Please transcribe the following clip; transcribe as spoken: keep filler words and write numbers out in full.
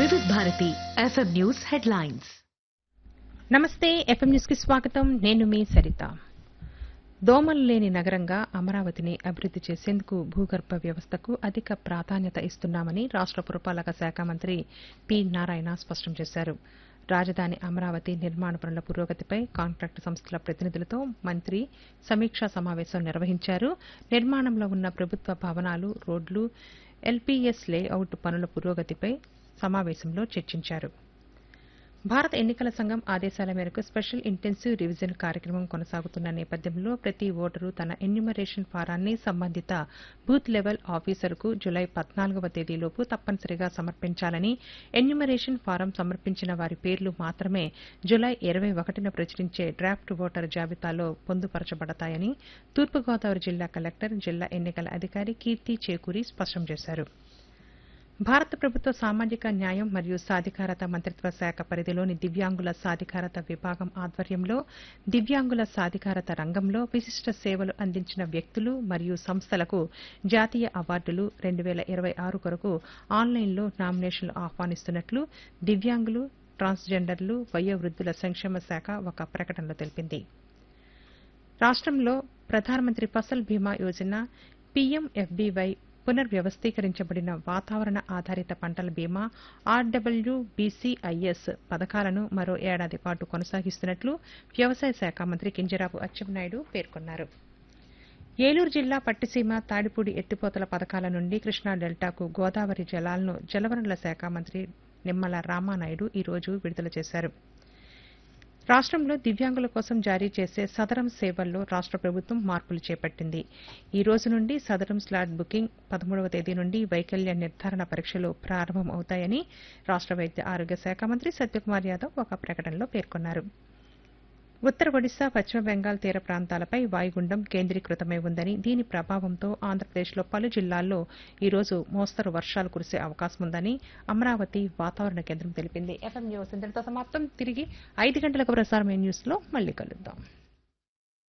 వివిధ Bharati FM news headlines. నమస్తే, FM news కి స్వాగతం. నేను మీ సరిత. దోమలు లేని నగరంగా అమరావతిని అభివృద్ది చేసేందుకు భూగర్భ వ్యవస్థకు అధిక ప్రాధాన్యత ఇస్తున్నామని రాష్ట పురపాలక శాఖ మంత్రి పి నారాయణ స్పష్టం చేశారు. రాజధాని అమరావతి నిర్మాణ పనుల పురోగతిపై కాంట్రాక్టు సంస్థల ప్రతినిధులతో మంత్రి సమీక్షా సమావేశం నిర్వహించారు. నిర్మాణంలో ఉన్న ప్రభుత్వ భవనాలు, రోడ్లు, ఎల్పీఎస్ లేఅవుట్ పనుల పురోగతిపై సమావేశంలో చర్చించారు. భారత ఎన్నికల సంఘం ఆదేశాల మేరకు స్పెషల్ ఇంటెన్సివ్ రివిజన్ కార్యక్రమం కొనసాగుతున్న నేపథ్యంలో ప్రతి ఓటరు తన ఎన్యూమరేషన్ ఫారాన్ని సంబంధిత బూత్ లెవెల్ ఆఫీసర్కు జులై పద్నాలుగవ తేదీలోపు తప్పనిసరిగా సమర్పించాలని, ఎన్యూమరేషన్ ఫారం సమర్పించిన వారి పేర్లు మాత్రమే జులై ఇరవై ఒకటిన ప్రచురించే డ్రాఫ్ట్ ఓటర్ జాబితాలో పొందుపరచబడతాయని తూర్పుగోదావరి జిల్లా కలెక్టర్, జిల్లా ఎన్నికల అధికారి కీర్తి చేకూరి స్పష్టం చేశారు. భారత ప్రభుత్వ సామాజిక న్యాయం మరియు సాధికారత మంత్రిత్వ శాఖ పరిధిలోని దివ్యాంగుల సాధికారత విభాగం ఆధ్వర్యంలో దివ్యాంగుల సాధికారత రంగంలో విశిష్ట సేవలు అందించిన వ్యక్తులు మరియు సంస్థలకు జాతీయ అవార్డులు రెండు వేల ఇరవై ఆరు కొరకు ఆన్లైన్లో నామినేషన్లు ఆహ్వానిస్తున్నట్లు దివ్యాంగులు, ట్రాన్స్జెండర్లు, వయోవృద్ధుల సంక్షేమ శాఖ ఒక ప్రకటనలో తెలిపింది. రాష్టంలో ప్రధానమంత్రి ఫసల్ బీమా యోజన పీఎంఎఫ్బీవై పునర్వ్యవస్థీకరించబడిన వాతావరణ ఆధారిత పంటల బీమా ఆర్డబ్ల్యూబీసీఐఎస్ పథకాలను మరో ఏడాది పాటు కొనసాగిస్తున్నట్లు వ్యవసాయ శాఖ మంత్రి కింజరాపు అచ్చెన్నాయుడు పేర్కొన్నారు. ఏలూరు జిల్లా పట్టిసీమ, తాడిపూడి ఎత్తిపోతల పథకాల నుండి కృష్ణా డెల్టాకు గోదావరి జలాలను జలవనరుల శాఖ మంత్రి నిమ్మల రామానాయుడు ఈ రోజు విడుదల చేశారు. రాష్టంలో దివ్యాంగుల కోసం జారీ చేసే సదరం సేవల్లో రాష్ట ప్రభుత్వం మార్పులు చేపట్టింది. ఈ రోజు నుండి సదరం స్లాట్ బుకింగ్, పదమూడవ తేదీ నుండి వైకల్య నిర్ధారణ పరీక్షలు ప్రారంభం అవుతాయని రాష్ట వైద్య ఆరోగ్య శాఖ మంత్రి సత్యకుమార్ యాదవ్ ఒక ప్రకటనలో పేర్కొన్నారు. ఉత్తర ఒడిశా, పశ్చిమ బెంగాల్ తీర ప్రాంతాలపై వాయుగుండం కేంద్రీకృతమై ఉందని, దీని ప్రభావంతో ఆంధ్రప్రదేశ్లో పలు జిల్లాల్లో ఈ రోజు మోస్తరు వర్షాలు కురిసే అవకాశం ఉందని అమరావతి వాతావరణ కేంద్రం తెలిపింది. ఎఫ్ఎం న్యూస్ ఇంతటితో సమాప్తం. తిరిగి ఐదు గంటలకు ప్రసారమైన న్యూస్లో మళ్లీ కలుద్దాం.